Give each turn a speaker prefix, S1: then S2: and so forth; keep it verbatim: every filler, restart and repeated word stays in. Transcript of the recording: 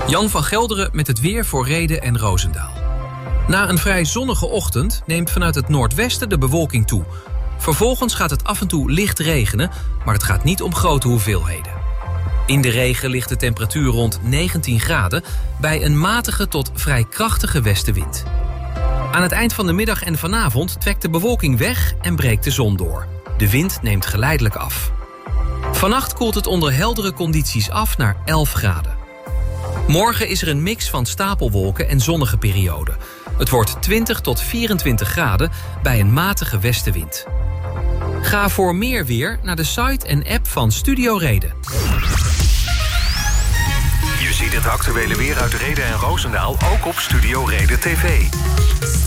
S1: Jan van Gelderen met het weer voor Rheden en Roosendaal. Na een vrij zonnige ochtend neemt vanuit het noordwesten de bewolking toe. Vervolgens gaat het af en toe licht regenen, maar het gaat niet om grote hoeveelheden. In de regen ligt de temperatuur rond negentien graden... bij een matige tot vrij krachtige westenwind. Aan het eind van de middag en vanavond trekt de bewolking weg en breekt de zon door. De wind neemt geleidelijk af. Vannacht koelt het onder heldere condities af naar elf graden. Morgen is er een mix van stapelwolken en zonnige perioden. Het wordt twintig tot vierentwintig graden bij een matige westenwind. Ga voor meer weer naar de site en app van Studio Reden.
S2: Je ziet het actuele weer uit Rheden en Roosendaal ook op Studio Reden T V.